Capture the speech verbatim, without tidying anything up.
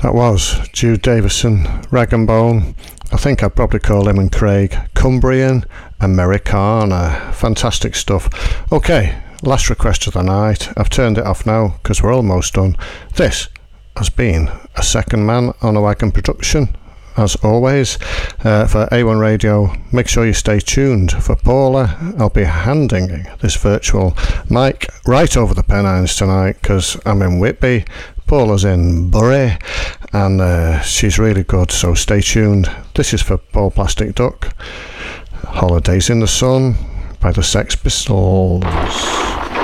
That was Jude Davison, Rag and Bone. I think I'd probably call him and Craig Cumbrian Americana. Fantastic stuff. Okay, last request of the night. I've turned it off now because we're almost done. This has been a second man on a wagon production. As always, uh, for A one Radio, make sure you stay tuned for Paula. I'll be handing this virtual mic right over the Pennines tonight because I'm in Whitby. Paula's in Bury, and uh, she's really good, so stay tuned. This is for Paul Plastic Duck. Holidays in the Sun by the Sex Pistols.